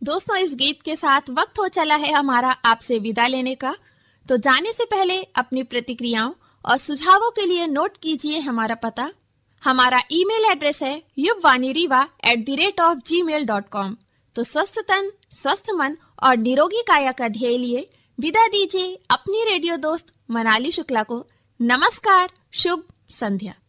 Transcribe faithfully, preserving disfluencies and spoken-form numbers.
दोस्तों, इस गीत के साथ वक्त हो चला है हमारा आपसे विदा लेने का। तो जाने से पहले अपनी प्रतिक्रियाओं और सुझावों के लिए नोट कीजिए हमारा पता। हमारा ईमेल एड्रेस है युववाणीरीवा at the rate of ji mail dot com. तो स्वस्थ तन, स्वस्थ मन और निरोगी काया का ध्येय लिए विदा दीजिए अपनी रेडियो दोस्त मनाली शुक्ला को। नमस्कार, शुभ संध्या।